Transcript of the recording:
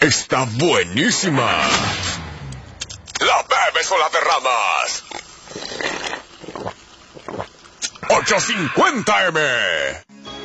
Está buenísima. La bebes o la derramas. 850M.